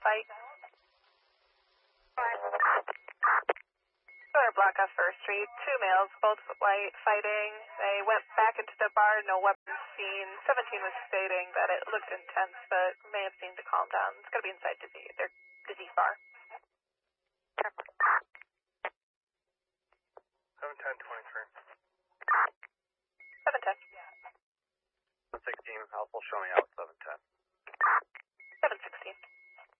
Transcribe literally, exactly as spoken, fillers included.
fight. Block off First Street, two males, both white, fighting. They went back into the bar, no weapons seen. seventeen was stating that it looked intense, but may have seemed to calm down. It's going to be inside Dizzy, their Dizzy bar. seven ten twenty-three. seven ten. one sixteen, Alpha, show me out.